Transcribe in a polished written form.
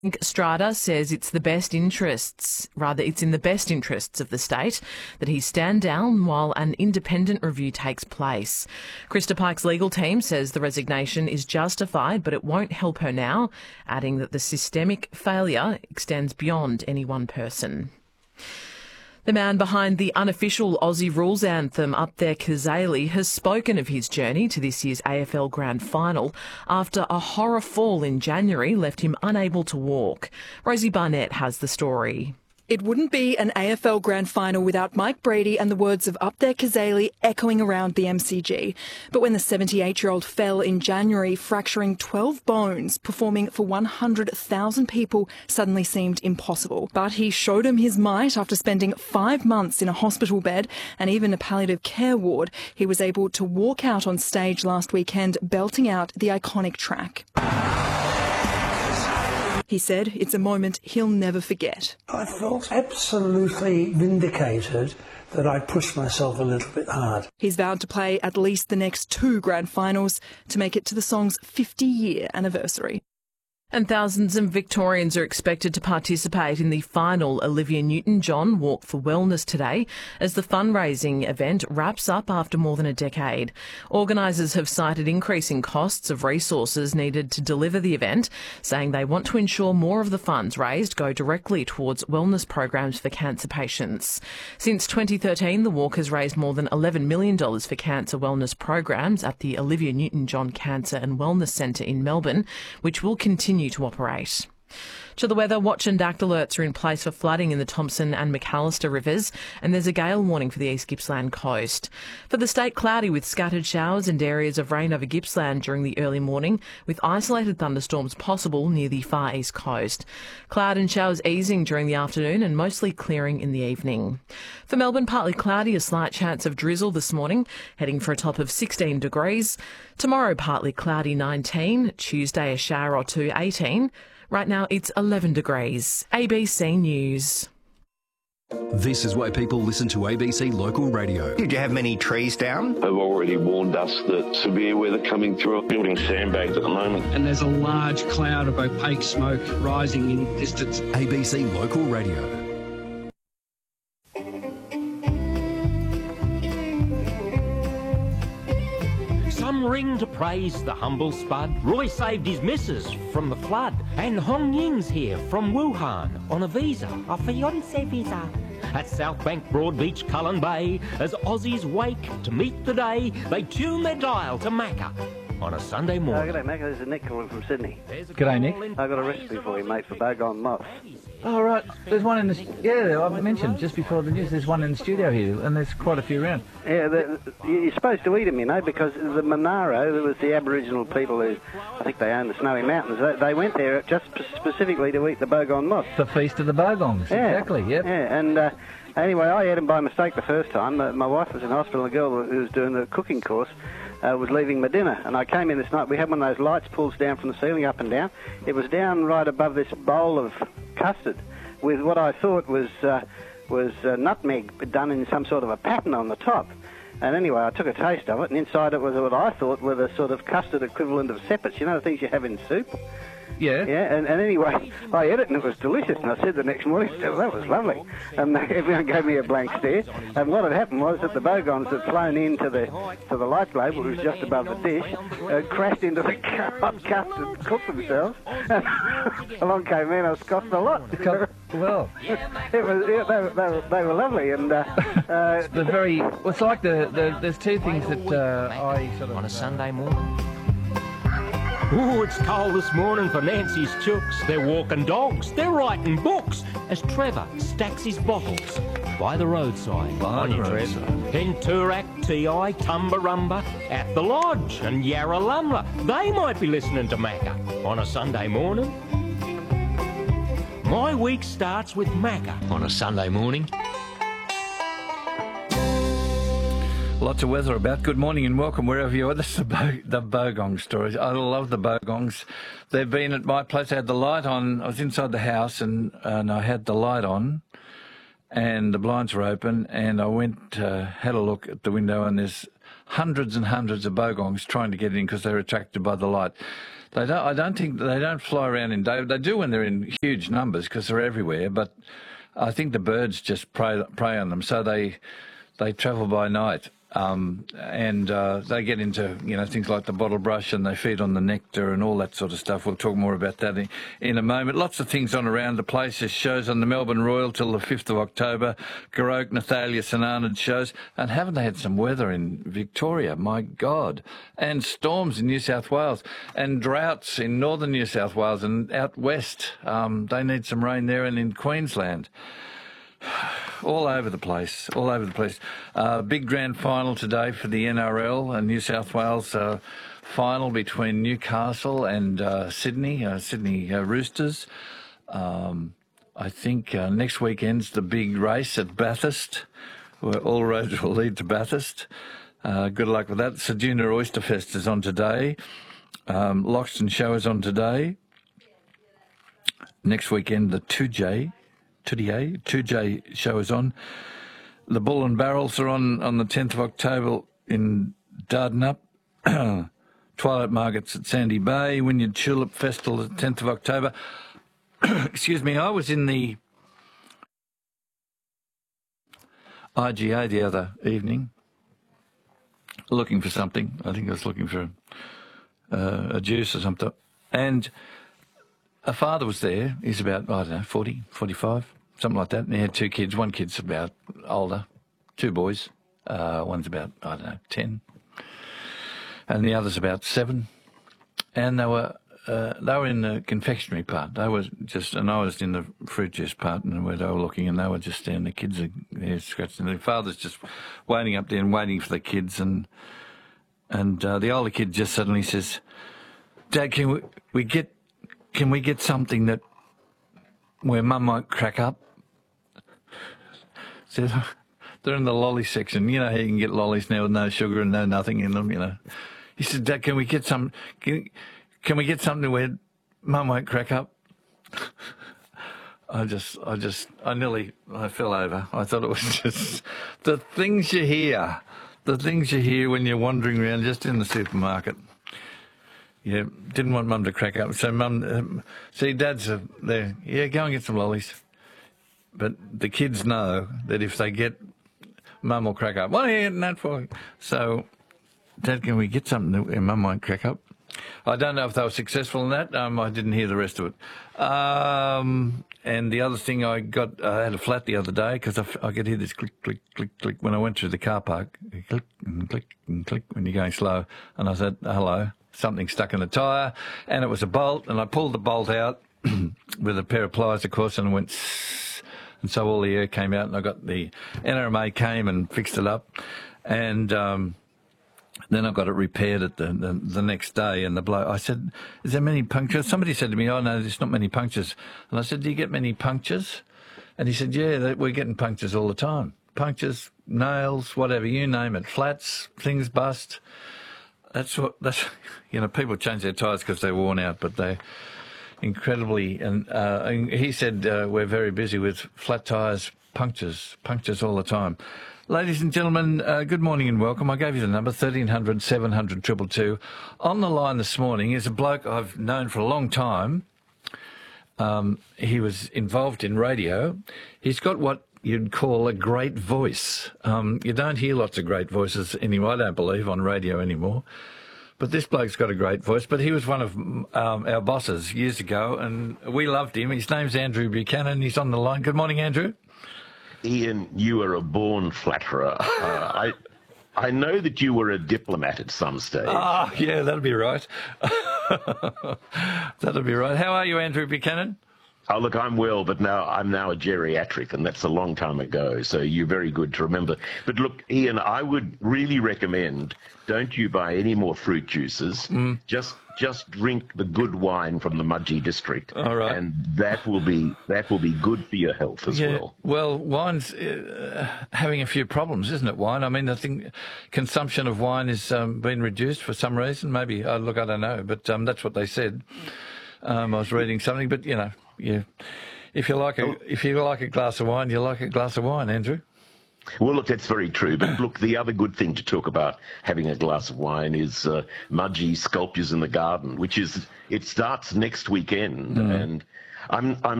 Strata says it's in the best interests of the state that he stand down while an independent review takes place. Krista Pike's legal team says the resignation is justified, but it won't help her now, adding that the systemic failure extends beyond any one person. The man behind the unofficial Aussie rules anthem, Up There Kazali, has spoken of his journey to this year's AFL Grand Final after a horror fall in January left him unable to walk. Rosie Barnett has the story. It wouldn't be an AFL Grand Final without Mike Brady and the words of Up There Kazali echoing around the MCG. But when the 78-year-old fell in January, fracturing 12 bones, performing for 100,000 people suddenly seemed impossible. But he showed him his might after spending 5 months in a hospital bed and even a palliative care ward. He was able to walk out on stage last weekend, belting out the iconic track. He said it's a moment he'll never forget. I felt absolutely vindicated that I pushed myself a little bit hard. He's vowed to play at least the next 2 grand finals to make it to the song's 50-year anniversary. And thousands of Victorians are expected to participate in the final Olivia Newton-John Walk for Wellness today as the fundraising event wraps up after more than a decade. Organisers have cited increasing costs of resources needed to deliver the event, saying they want to ensure more of the funds raised go directly towards wellness programs for cancer patients. Since 2013, the walk has raised more than $11 million for cancer wellness programs at the Olivia Newton-John Cancer and Wellness Centre in Melbourne, which will continue to operate. To the weather, watch and act alerts are in place for flooding in the Thompson and McAllister rivers, and there's a gale warning for the East Gippsland coast. For the state, cloudy with scattered showers and areas of rain over Gippsland during the early morning, with isolated thunderstorms possible near the far east coast. Cloud and showers easing during the afternoon and mostly clearing in the evening. For Melbourne, partly cloudy, a slight chance of drizzle this morning, heading for a top of 16 degrees. Tomorrow, partly cloudy, 19. Tuesday, a shower or two, 18. Right now, it's 11 degrees. ABC News. This is why people listen to ABC Local Radio. Did you have many trees down? They've already warned us that severe weather coming through, building sandbags at the moment. And there's a large cloud of opaque smoke rising in distance. ABC Local Radio. Some ring to praise the humble spud. Roy saved his missus from the flood. And Hong Ying's here from Wuhan on a visa, a fiancé visa. At South Bank, Broadbeach, Cullen Bay, as Aussies wake to meet the day, they tune their dial to Macca on a Sunday morning. G'day, Macca. This is Nick calling from Sydney. G'day, Nick. I've got a recipe for you, mate, for bogong moth. Oh, right. There's one in the... Yeah, I mentioned just before the news, there's one in the studio here, and there's quite a few around. Yeah, you're supposed to eat them, you know, because the Monaro, there was the Aboriginal people who, I think they own the Snowy Mountains, they went there just specifically to eat the bogong moth. The Feast of the Bogongs, yeah. Exactly, yep. Yeah, and anyway, I ate them by mistake the first time. My wife was in hospital, and the girl who was doing the cooking course was leaving my dinner, and I came in this night. We had one of those lights pulls down from the ceiling up and down. It was down right above this bowl of custard with what I thought was nutmeg done in some sort of a pattern on the top. And anyway, I took a taste of it, and inside it was what I thought were the sort of custard equivalent of seppets, you know, the things you have in soup. Yeah. Yeah, and anyway, I ate it and it was delicious. And I said the next morning, oh, that was lovely. And everyone gave me a blank stare. And what had happened was that the bogongs had flown into the light globe, which was just above the dish, crashed into the hot custard, cooked themselves. And along came me and I was cost a lot. Well, it was, they were lovely. And the very. Well, it's like there's two things that I sort of on a Sunday morning. Ooh, it's cold this morning for Nancy's chooks. They're walking dogs, they're writing books, as Trevor stacks his bottles by the roadside. On your Trevor. In Toorak, Ti, Tumbarumba, at the Lodge and Yarralumla. They might be listening to Macca on a Sunday morning. My week starts with Macca on a Sunday morning. Lots of weather about. Good morning and welcome wherever you are. This is the Bogong stories. I love the Bogongs. They've been at my place. I had the light on. I was inside the house and I had the light on and the blinds were open and I went, had a look at the window and there's hundreds and hundreds of Bogongs trying to get in because they're attracted by the light. I don't think they don't fly around in day. They do when they're in huge numbers because they're everywhere. But I think the birds just prey on them, so they travel by night. And they get into, things like the bottle brush, and they feed on the nectar and all that sort of stuff. We'll talk more about that in a moment. Lots of things on around the place. There's shows on the Melbourne Royal till the 5th of October. Garoke, Nathalia, St Arnaud shows. And haven't they had some weather in Victoria? My God. And storms in New South Wales. And droughts in northern New South Wales and out west. They need some rain there, and in Queensland. All over the place. Big grand final today for the NRL and New South Wales final between Newcastle and Sydney Roosters. I think next weekend's the big race at Bathurst, where all roads will lead to Bathurst. Good luck with that. Ceduna Oysterfest is on today. Loxton Show is on today. Next weekend, the 2J show is on. The Bull and Barrels are on the 10th of October in Dardanup. Twilight Markets at Sandy Bay. Wynyard Tulip Festival the 10th of October. Excuse me, I was in the IGA the other evening looking for something. I think I was looking for a juice or something. And a father was there. He's about, 40, 45, something like that. And he had 2 kids. One kid's about older, 2 boys. One's about, 10. And the other's about 7. And they were in the confectionery part. They were just, and I was in the fruit juice part, and where they were looking, and they were just standing. The kids are there scratching. The father's just waiting up there and waiting for the kids. And the older kid just suddenly says, "Dad, can we get something that where Mum might crack up?" So they're in the lolly section. You know how you can get lollies now with no sugar and no nothing in them, He said, "Dad, can we get some? Can we get something where Mum won't crack up?" I fell over. I thought it was just the things you hear when you're wandering around just in the supermarket. Yeah, didn't want Mum to crack up. So Mum, Dad's there. Yeah, go and get some lollies. But the kids know that if they get, Mum will crack up. What are you getting that for? So, Dad, can we get something that Mum won't crack up? I don't know if they were successful in that. I didn't hear the rest of it. And the other thing I had a flat the other day because I could hear this click, click, click, click when I went through the car park. Click and click and click when you're going slow. And I said, "Hello." Something stuck in the tyre, and it was a bolt, and I pulled the bolt out with a pair of pliers, of course, and it went sss, and so all the air came out, and I got the NRMA came and fixed it up, and then I got it repaired at the next day, and the bloke, I said, "Is there many punctures?" Somebody said to me, "Oh, no, there's not many punctures." And I said, "Do you get many punctures?" And he said, "Yeah, we're getting punctures all the time. Punctures, nails, whatever, you name it, flats, things bust." That's people change their tyres because they're worn out, but they're incredibly, and he said we're very busy with flat tyres, punctures all the time. Ladies and gentlemen, good morning and welcome. I gave you the number, 1300 700 222. On the line this morning is a bloke I've known for a long time. He was involved in radio. He's got what you'd call a great voice. You don't hear lots of great voices anymore, I don't believe, on radio anymore. But this bloke's got a great voice. But he was one of our bosses years ago, and we loved him. His name's Andrew Buchanan. He's on the line. Good morning, Andrew. Ian, you are a born flatterer. I know that you were a diplomat at some stage. Ah, yeah, that'll be right. That'll be right. How are you, Andrew Buchanan? Oh, look, I'm well, but I'm now a geriatric, and that's a long time ago, so you're very good to remember. But look, Ian, I would really recommend, don't you buy any more fruit juices. Just drink the good wine from the Mudgee district. All right. And that will be good for your health as well. Well, wine's having a few problems, isn't it, wine? I mean, I think consumption of wine has been reduced for some reason. Maybe, I don't know, but that's what they said. I was reading something, but, if you like a glass of wine, you like a glass of wine, Andrew. Well, look, that's very true. But look, the other good thing to talk about having a glass of wine is Mudgee Sculptures in the Garden, it starts next weekend, and I'm